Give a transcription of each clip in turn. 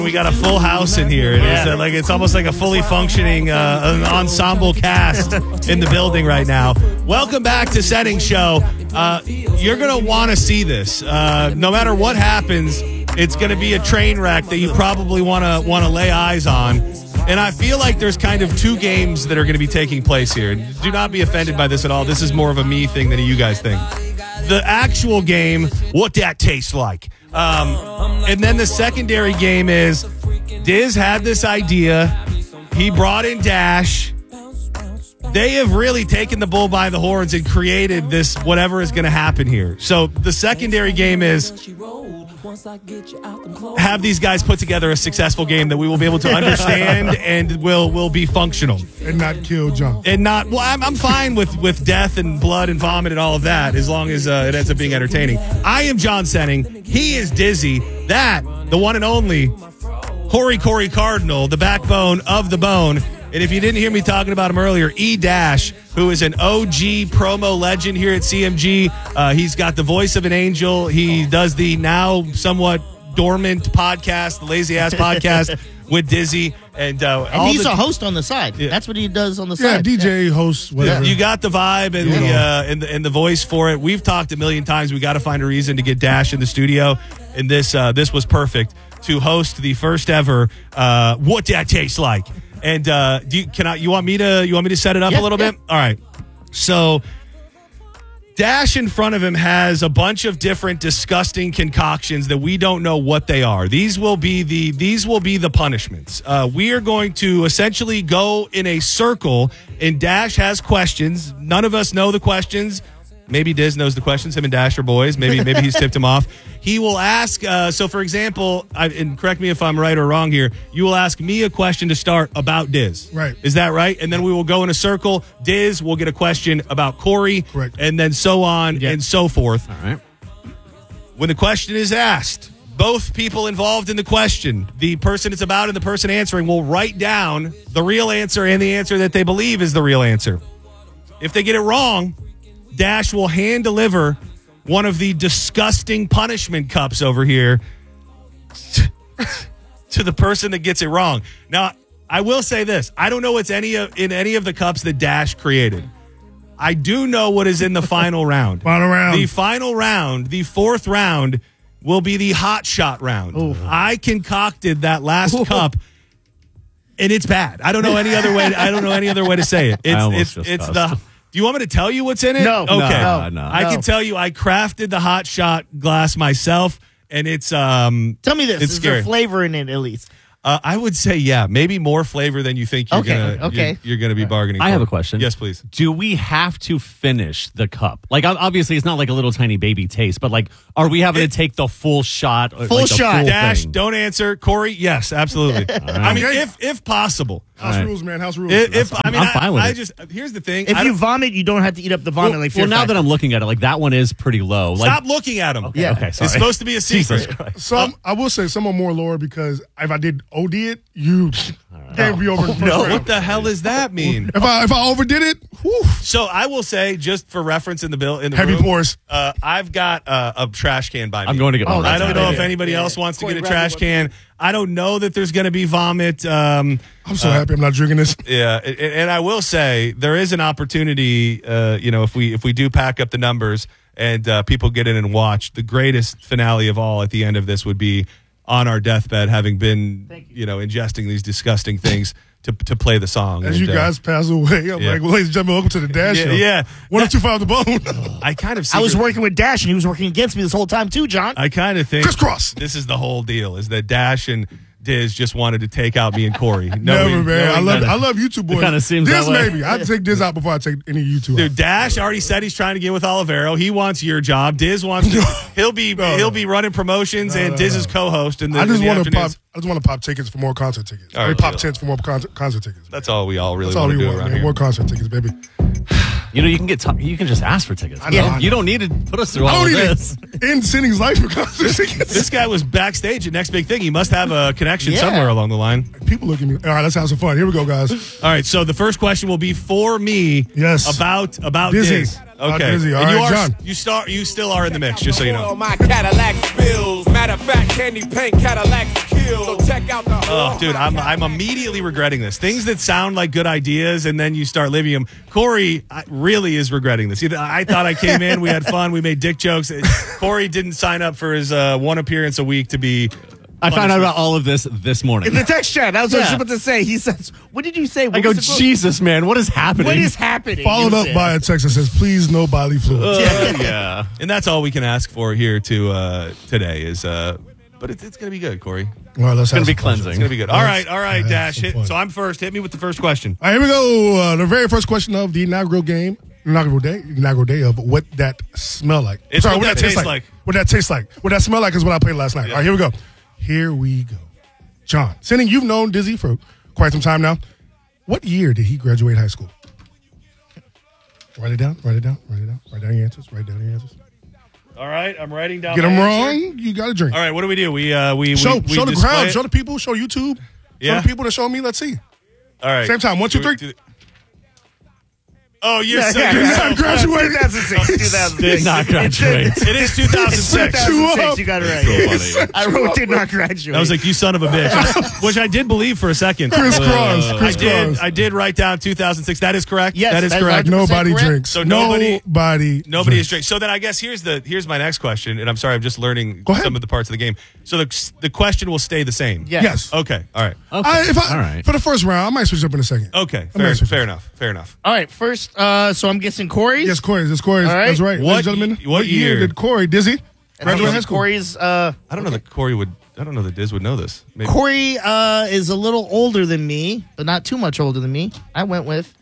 We got a full house in here. It's almost like a fully functioning ensemble cast in the building right now. Welcome back to Setting Show. You're going to want to see this. No matter what happens, it's going to be a train wreck that you probably want to lay eyes on. And I feel like there's kind of two games that are going to be taking place here. Do not be offended by this at all. This is more of a me thing than a you guys think. The actual game, what that tastes like. And then the secondary game is Diz had this idea. He brought in Dash. They have really taken the bull by the horns and created this whatever is going to happen here. So the secondary game is have these guys put together a successful game that we will be able to understand and will be functional. And not kill John. And not, well, I'm fine with death and blood and vomit and all of that as long as it ends up being entertaining. I am John Senning. He is Dizzy. That, the one and only Corey Cardinal, the backbone of the bone. And if you didn't hear me talking about him earlier, E-Dash, who is an OG promo legend here at CMG. He's got the voice of an angel. He does the now somewhat dormant podcast, the Lazy Ass Podcast with Dizzy. And he's a host on the side. Yeah. That's what he does on the side. Yeah, DJ, host, whatever. You got the vibe and the voice for it. We've talked a million times. We got to find a reason to get Dash in the studio. And this was perfect to host the first ever What That Tastes Like. And you want me to set it up a little bit? All right. So Dash in front of him has a bunch of different disgusting concoctions that we don't know what they are. These will be the punishments. We are going to essentially go in a circle, and Dash has questions. None of us know the questions. Maybe Diz knows the questions. Him and Dash are boys. Maybe he's tipped him off. He will ask. So, for example, and correct me if I'm right or wrong here. You will ask me a question to start about Diz. Right. Is that right? And then we will go in a circle. Diz will get a question about Corey. Correct. And then so on and so forth. All right. When the question is asked, both people involved in the question, the person it's about and the person answering, will write down the real answer and the answer that they believe is the real answer. If they get it wrong, Dash will hand deliver one of the disgusting punishment cups over here to the person that gets it wrong. Now, I will say this. I don't know what's in any of the cups that Dash created. I do know what is in the final round. The final round, the fourth round, will be the hot shot round. Ooh. I concocted that last cup, and it's bad. I don't know any other way. I don't know any other way to say it. It's the. Do you want me to tell you what's in it? No. Okay. No. I can tell you I crafted the hot shot glass myself, and it's Tell me this. It's Is scary. there flavor in it at least? I would say, yeah, maybe more flavor than you think you're gonna be bargaining for. I have a question. Yes, please. Do we have to finish the cup? Like, obviously, it's not like a little tiny baby taste, but like, are we having to take the full shot? Full shot. Dash, thing? Don't answer. Corey, yes, absolutely. I mean, if possible. House rules, man. House rules. I'm fine with it. Here's the thing. If you vomit, you don't have to eat up the vomit like Fear Well, now Factor. that I'm looking at it, like that one is pretty low. Like, Stop looking at him. Yeah. Okay, sorry. It's supposed to be a secret. I will say some are more lower because if I did OD it, you can't be over the first round. What the hell does that mean? If I overdid it, whew, So I will say, just for reference in the heavy room, pours. I've got a trash can by me. I'm going to get one. I don't know if idea. anybody else wants to get a trash can. I don't know that there's going to be vomit. I'm so happy I'm not drinking this. Yeah, and I will say there is an opportunity. If we do pack up the numbers and people get in and watch, the greatest finale of all at the end of this would be on our deathbed, having been ingesting these disgusting things to play the song. As you guys pass away, I'm like, well, ladies and gentlemen, welcome to the Dash Show. Yeah. 1025 The Bone. I kind of. I was working with Dash, and he was working against me this whole time too, John. I kind of think Crisscross. this is the whole deal: is that Dash and Diz just wanted to take out me and Corey. Never, man. I love you two boys. It kinda seems Diz that way. maybe. I'd take Diz out before I take any of you two Dude, out. Dash already said he's trying to get with Olivero. He wants your job. Diz wants to. He'll be running promotions, and Diz is co-host. In the, I just want to pop. I just want to pop tickets for more concert tickets. All right, pop tents for more concert tickets. That's all we all really That's all want to we do want, around man. here. More concert tickets, baby. you can you can just ask for tickets. I know. You don't need to put us through I all don't of need this. to end Senning's life for concert tickets. This guy was backstage at Next Big Thing. He must have a connection Yeah. somewhere along the line. People look at me. All right, let's have some fun. Here we go, guys. All right, so the first question will be for me. Yes. About Dizzy. Diz. About Okay. Dizzy. All And right, John. You still are in the mix, just so you know. My Cadillac spills. Matter of fact, candy paint Cadillacs kill. So check out the Oh, dude, I'm immediately regretting this. Things that sound like good ideas, and then you start living them. Corey really is regretting this. I thought I came in, we had fun, we made dick jokes. Corey didn't sign up for his one appearance a week to be. I found out about all of this morning. In the text chat, that was what I was about to say. He says, "What did you say?" I go, Jesus, man, what is happening? What is happening? Followed up by a text that says, please no bodily fluids. Yeah. And that's all we can ask for here today is. But it's going to be good, Corey. All right, let's It's going have to be some fun. cleansing. It's going to be good. All right, have Dash. some fun. So I'm first. Hit me with the first question. All right, here we go. The very first question of the inaugural day of what that smell like. It's what that tastes like. What that tastes like. What that smell like is what I played last night. Yeah. All right, here we go. Here we go. John, Sinning, you've known Dizzy for quite some time now. What year did he graduate high school? Write it down. Write down your answers. All right, I'm writing down. Get them my wrong, answer. you got to drink. All right, what do? We Show the display crowd, it? show the people, show YouTube, Yeah. show the people that show me. Let's see. All right, Same time. 1, 2, 3. Oh, you're so. Yeah, you're yeah. so I graduated. 2006. 2006. Did not graduate. It is 2006. 2006. You got it right. So funny. I wrote did not graduate. I was like, you son of a bitch, which I did believe for a second. Crisscross. I did write down 2006. That is correct. Yes, that is that is correct. 100% Nobody correct. drinks. So nobody Nobody is drinks. drinking. So then I guess here's my next question, and I'm sorry, I'm just learning Go ahead. some of the parts of the game. So the question will stay the same. Yes. Okay. All right. Okay. All right. For the first round, I might switch up in a second. Okay. I might switch Fair up. enough. All right, first, so I'm guessing Corey's. Yes, Corey. That's Corey. All right. That's right. What Ladies and gentlemen, what year? did Corey Dizzy And graduate I'm high guessing school? Corey's. I don't know that Corey would. I don't know that Diz would know this. Maybe. Corey is a little older than me, but not too much older than me. I went with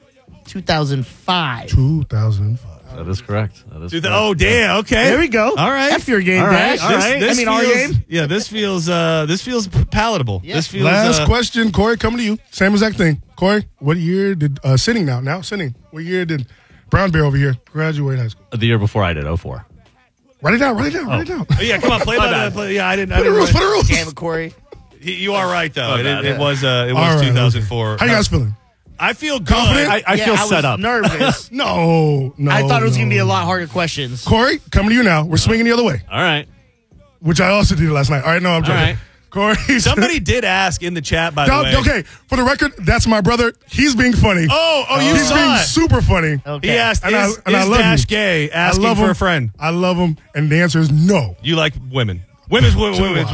2005. 2005. That is correct. Oh damn. Okay. There we go. All right. F your game, All right, Dash. all right. This I mean, our feels- game. Yeah. This feels palatable. Yeah. This feels. Last question, Corey, coming to you. Same exact thing. Corey, what year did Sinning now Sinning? What year did Brown Bear over here graduate high school? The year before I did, 04. Write it down. Write it down. Oh, yeah. Come on. Play by the. Play, yeah. I didn't. Put the rules. Put the rules. Damn it, Corey. You are right though. Oh, God. It was All right, 2004. How you guys feeling? I feel good. Confident? I feel I set was up. nervous. No. I thought it was no. going to be a lot harder questions. Corey, coming to you now. We're swinging the other way, All right. which I also did last night. All right, no, I'm joking. right. Corey. Somebody did ask in the chat, by the way. Okay, for the record, that's my brother. He's being funny. Oh, you He's being saw it. super funny. Okay. He asked, And is I love Dash you. gay? I Asking love for him. a friend. I love him, and the answer is no. You like women. Women's. Women.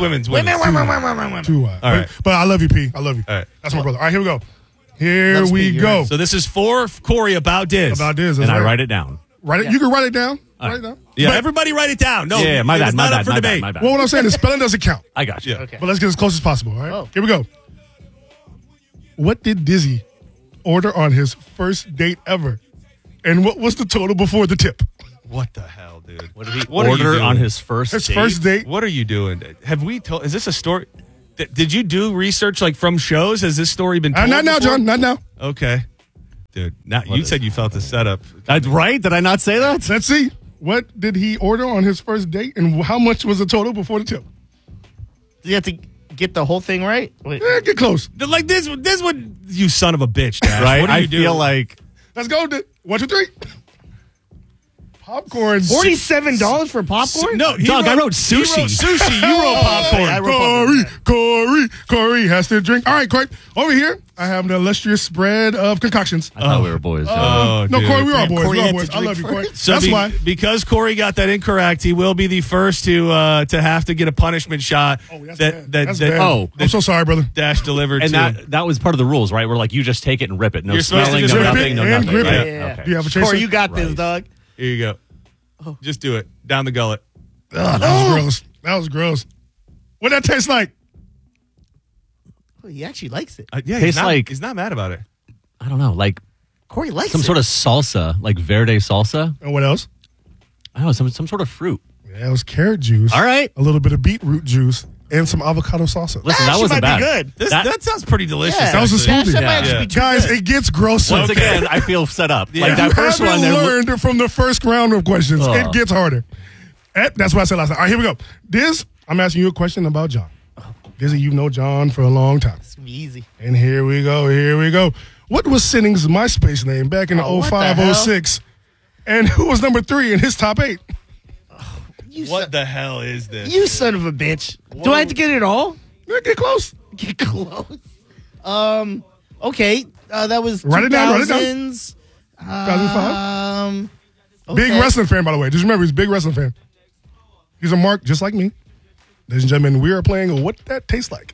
All Too wide. All right. But I love you, P. I love you. right. That's my brother. All right, here we go. Here Let's we be go. yours. So this is for Corey about Diz. About this. And I write it down. Write it. You can write it down. Write it down. Yeah, But- everybody write it down. No, Yeah, my it bad, was my not bad, up for my debate. bad, my bad. Well, what I'm saying is spelling doesn't count. I got you. Yeah. Okay. But let's get as close as possible. All right. Oh. Here we go. What did Dizzy order on his first date ever? And what was the total before the tip? What the hell, dude? What did he What are you order doing? on his first His date? first date. What are you doing? Have we told? Is this a story? Did you do research like from shows? Has this story been told? Not now, before? John. Not now. Okay, dude. Now you said you felt the setup. Right? Did I not say that? Let's see. What did he order on his first date, and how much was the total before the tip? Do you have to get the whole thing right? Wait. Get close. Like this would you son of a bitch, Dash. Right? What are you I doing? feel like Let's go. 1, 2, 3. Popcorn. $47 for popcorn? No, Doug, I wrote He sushi. wrote sushi. You wrote popcorn. I wrote popcorn. Corey has to drink. All right, Corey. Over here, I have the illustrious spread of concoctions. I thought we were boys. Oh, No, dude. Corey, we are boys. Corey We are had boys. to I love drink you, Corey. first. So That's why. because Corey got that incorrect, he will be the first to have to get a punishment shot That's that bad. that, That's that bad. Oh. I'm so sorry, brother. Dash delivered and to. that was part of the rules, right? Where like you just take it and rip it. No You're supposed to smelling, just no rip nothing, it no and nothing. grip right? it. Yeah. Okay. Do you have a chaser? Corey, you got this, Right. dog. Here you go. Just do it down the gullet. Ugh, that was gross. That was gross. What that taste like? Oh, he actually likes it. Yeah, Tastes like- he's not mad about it. I don't know, like Corey likes some it. sort of salsa, like verde salsa. And what else? I don't know, some sort of fruit. Yeah, it was carrot juice. All right. A little bit of beetroot juice and some avocado salsa. Listen, that actually wasn't might bad. be good. That sounds pretty delicious. Yeah. That was a actually. smoothie. That might Yeah. actually be too Guys, good. it gets grosser. Once again, I feel set up. Yeah. Like You that first haven't one. There learned from the first round of questions. Ugh. It gets harder. That's what I said last time. All right, here we go. Diz, I'm asking you a question about John. Dizzy, you've known John for a long time. It's gonna be easy. And here we go. Here we go. What was Sinning's MySpace name back in Oh, what the 05, hell? 06? And who was number 3 in his top 8? You What son, the hell is this? you son of a bitch. Do I have to get it all? Yeah, get close. Get close. Okay. That was 2000s. Write it down, write it down. 2005. Okay. Big wrestling fan, by the way. Just remember, he's a big wrestling fan. He's a mark just like me. Ladies and gentlemen, we are playing What That Tastes Like.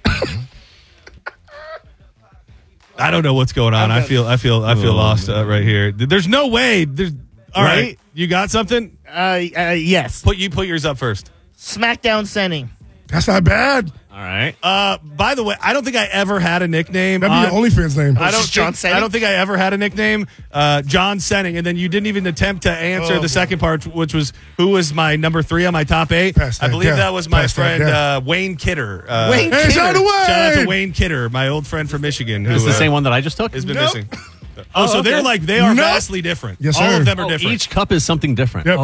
I don't know what's going on. I feel lost right here. There's no way. All right. You got something? Yes. Put yours up first. SmackDown Sending. That's not bad. All right. By the way, I don't think I ever had a nickname. That'd be your OnlyFans name. I don't John Senning? I don't think I ever had a nickname. John Senning, and then you didn't even attempt to answer the second part, which was who was my number 3 on my top 8. Pass that I believe down. that was my Pass that friend down. Wayne Kidder. Wayne Hey, shout out to Wayne! Shout out to Wayne Kidder, my old friend from Michigan, who Is this the same one that I just took? has been Nope. missing. Oh, so okay. they are Nope. vastly different. Yes, All sir. of them are Oh, different. each cup is something different. Yep, Oh,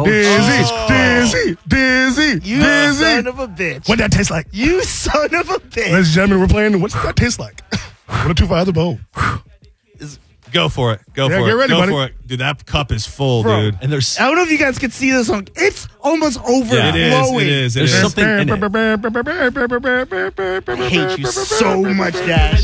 Dizzy. You son of a bitch. What that tastes like? You son of a bitch. Ladies and gentlemen, we're playing What's That Taste Like? 102 the bowl. Go for it. Go Yeah, for get it. ready, Go buddy. for it. Dude, that cup is full, Bro. dude. And there's I don't know if you guys can see this on. It's almost overflowing. It is. There's something in it. I hate you so much, Dash.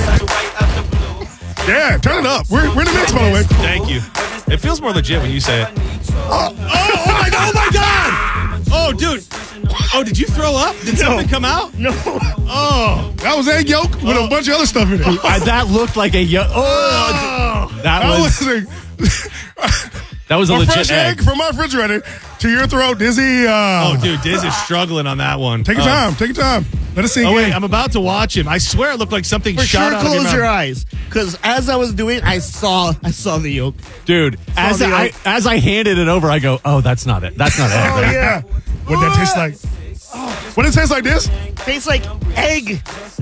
Yeah, turn it up. We're in the mix, by the way. Thank you. It feels more legit when you say it. Oh my God! Oh, dude. Oh, did you throw up? Did something come out? No. Oh, That was egg yolk with a bunch of other stuff in it. that looked like a that was a A legit fresh egg from my refrigerator to your throat, Dizzy. oh, dude, Diz is struggling on that one. Take your time. Take your time. Let us see. Oh wait, I'm about to watch him. I swear it looked like something For shot sure, out of close your mouth. eyes. Because as I was doing it, I saw the yolk. Dude, as I handed it over, I go, oh, that's not it. That's not it. Oh, yeah. What that tastes like? What it tastes like this? Tastes like egg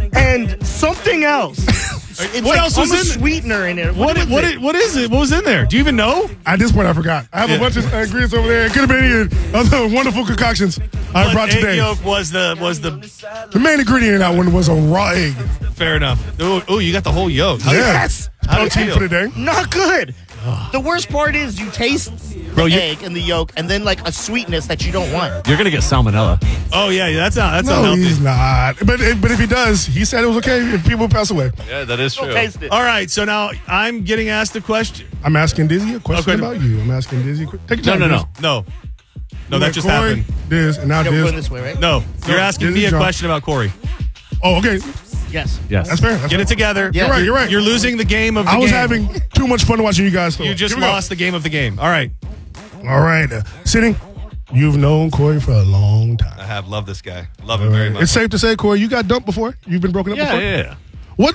and something else. It's What like else was almost in- sweetener in it. What is it? What was in there? Do you even know? At this point, I forgot. I have Yeah. a bunch of ingredients over there. It could have been any other wonderful concoctions I brought Egg today. yolk was the The main ingredient in that one was a raw egg. fair enough. Oh, you got the whole yolk. Yes. How'd it Protein feel? for the day. Not good. The worst part is you taste Bro, the you- egg and the yolk, and then like a sweetness that you don't want. You're going to get salmonella. Oh yeah, that's not No, healthy. he's not. But if he does, he said it was okay if people pass away. Yeah, that is Don't taste it. All right, so now I'm getting asked a question. I'm asking Dizzy a question Okay. about you. I'm asking Dizzy. Take your time. No. Diz. No, You that went just Corey, happened. Diz, and now We're going Diz. this way, right? No, you're asking Dizzy me a John. question about Corey. Oh, okay. Yes. Yes. That's fair. That's Get fair. it together. Yeah. You're right. You're losing the game of the I was game. having too much fun watching you guys. You just lost the game of the game. All right. All right. Sitting. You've known Corey for a long time. I have loved this guy. Love him very much. It's safe to say, Corey, you got dumped before. You've been broken up before. Yeah. What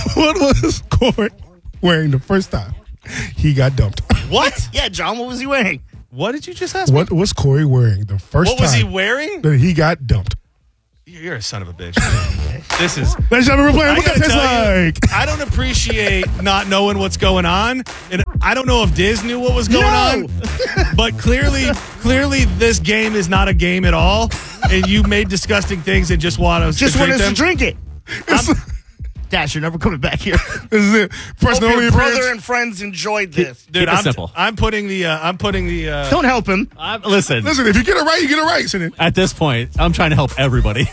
was Corey wearing the first time he got dumped? What? Yeah, John, what was he wearing? What did you just ask me? What was Corey wearing the first What was he time wearing? that he got dumped? You're a son of a bitch. This is. Ladies and gentlemen, we're playing I What That gotta Tastes tell you, Like. I don't appreciate not knowing what's going on, and I don't know if Diz knew what was going on. But clearly, this game is not a game at all, and you made disgusting things and just want us Just to want drink us them. to drink it. Dash, you're never coming back here. This is it. First Hope and only your brother appearance. and friends enjoyed this. Dude, Keep it simple. I'm putting the. Don't help him. Listen, Listen, if you get it right, you get it right. Sitting. at this point, I'm trying to help everybody.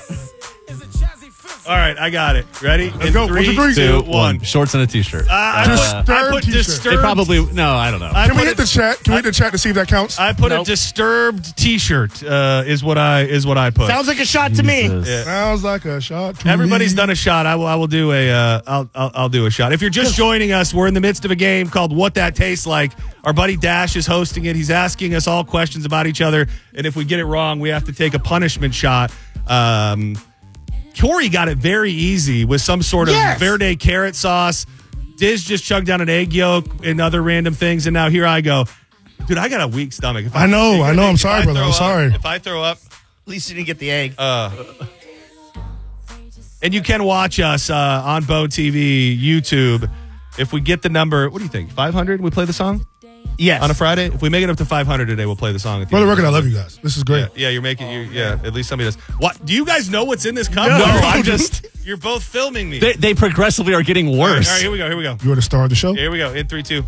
All right, I got it. Ready? Let's go. 1, 2, 3. 2, 1. 1. Shorts and a t-shirt. I put t-shirt. disturbed. They probably, no, I don't know. I Can we put hit the chat? Can we hit the chat to see if that counts? I put a Nope. disturbed T-shirt. Is what I put. Sounds like a shot to me. Jesus. Sounds like a shot. To Everybody's me. done a shot. I will do a. I'll do a shot. If you're just joining us, we're in the midst of a game called What That Tastes Like. Our buddy Dash is hosting it. He's asking us all questions about each other, and if we get it wrong, we have to take a punishment shot. Corey got it very easy with some sort of Yes. Verde carrot sauce. Diz just chugged down an egg yolk and other random things, and now here I go. Dude, I got a weak stomach. If I know. I'm if sorry, I brother. throw I'm up- sorry. If I throw up, At least you didn't get the egg. and you can watch us on Bo TV, YouTube. If we get the number, what do you think? 500? We play the song Yes. on a Friday. If we make it up to 500 today, we'll play the song. At the For the end. record, I love you guys. This is great. Yeah, you're making you. Yeah, at least somebody does. What? Do you guys know what's in this cup? No, I'm just. You're both filming me. They progressively are getting All worse. right, here we go. Here we go. You are the star of the show. Here we go. In 3, 2.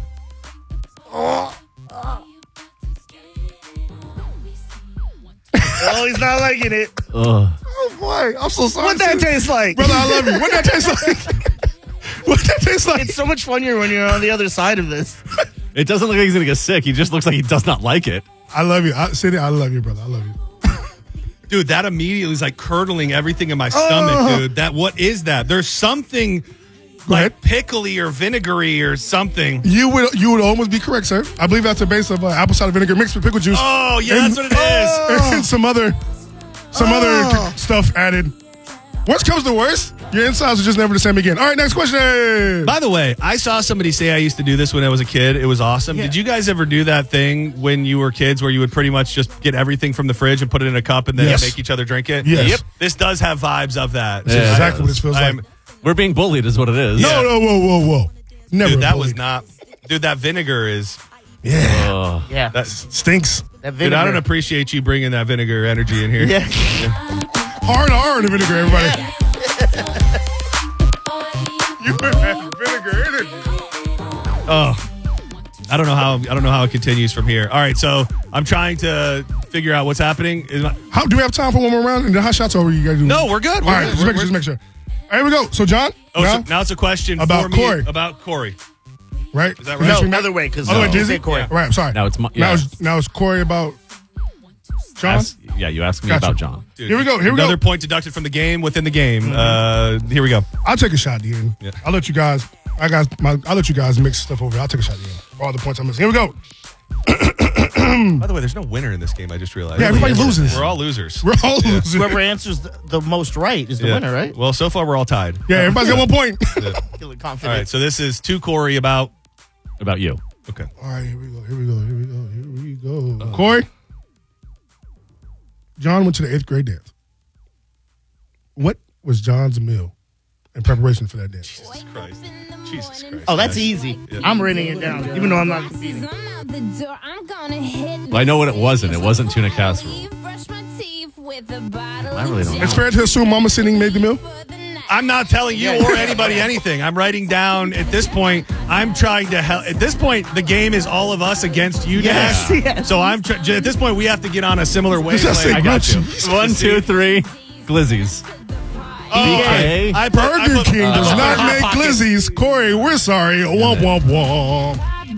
Oh, he's not liking it. Ugh. Oh boy, I'm so sorry. What that taste like? brother? I love you. What that taste like? What that taste like? It's so much funnier when you're on the other side of this. It doesn't look like he's going to get sick. He just looks like he does not like it. I love you, Cindy. I love you, brother. I love you. Dude, that immediately is like curdling everything in my stomach, dude. What is that? There's something like pickly or vinegary or something. You would almost be correct, sir. I believe that's a base of apple cider vinegar mixed with pickle juice. Oh, yeah, that's what it is. And some other stuff added. Worst comes to worst, your insides are just never the same again. All right, next question. By the way, I saw somebody say I used to do this when I was a kid. It was awesome. Yeah. Did you guys ever do that thing when you were kids where you would pretty much just get everything from the fridge and put it in a cup and then Yes. make each other drink it? Yes. Yep. This does have vibes of that. That's exactly what this feels like. We're being bullied is what it is. Yeah. No, whoa. Never. Dude, that bullied. was not. Dude, that vinegar is. Yeah. Yeah. That, Stinks. That dude, vinegar. I don't appreciate you bringing that vinegar energy in here. Yeah. Hard R in the vinegar, everybody. You have vinegar in it. Oh, I don't know how it continues from here. All right, so I'm trying to figure out what's happening. How do we have time for one more round? And the hot shots over. You guys do. No, we're good. All right, just make sure. Here we go. So, John. Now it's a question About for me Corey. about Corey. Right? Is that right? No, Next other way, because Other way, you Dizzy? said Corey. Yeah. Right, sorry. Now it's yeah. Now it's Corey about John. You asked me Gotcha. about John. Dude, Here we go. Another point deducted from the game within the game. Here we go. I'll take a shot, Dean. Yeah. I'll let you guys. I'll let you guys mix stuff over. I'll take a shot, Dean. For all the points I'm missing. Here we go. By the way, there's no winner in this game. I just realized. Yeah, everybody loses. We're all losers. We're all losing. Whoever answers the most right is the Yeah. winner, right? Well, so far we're all tied. Yeah, everybody's got 1 point. Feeling All confident. right, so this is to Corey about. About you. Okay. All right, here we go. Corey. John went to the 8th grade dance. What was John's meal in preparation for that dance? Jesus Christ. Jesus Christ. Oh, that's easy. I'm writing it down, even though I'm not competing. Well, I know what it wasn't. It wasn't tuna casserole. I really don't know. It's fair to assume Mama Sitting made the meal? I'm not telling you or anybody anything. I'm writing down at this point. I'm trying to help. At this point, the game is all of us against you, Yes, Dash. yes. So at this point, we have to get on a similar Does that say wavelength. I got you. Gucci? 1, 2, 3. Glizzies. BK. I put- I Burger put- King does I not put Hot make Pockets. glizzies. Corey, we're sorry. Womp, womp, womp.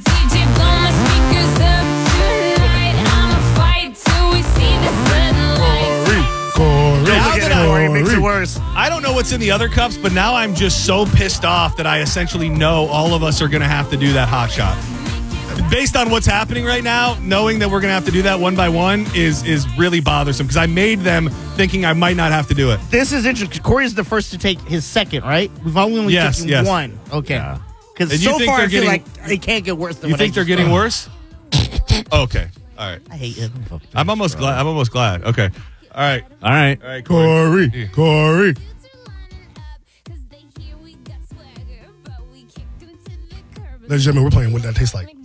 Corey. Now that I- Corey makes it Corey. worse. I don't know what's in the other cups, but now I'm just so pissed off that I essentially know all of us are going to have to do that hot shot. Based on what's happening right now, knowing that we're going to have to do that one by one is really bothersome because I made them thinking I might not have to do it. This is interesting. Corey's the first to take his second, right? We've only Yes, taken yes. one. Okay. Yeah. Because And you so think far they're I feel getting- like they can't get worse than You what think I they're just getting did. worse? Okay. All right. I hate it. I'm almost glad. Okay. All right. All right. All right, Corey. Corey. Ladies and gentlemen, we're playing What That Tastes Like.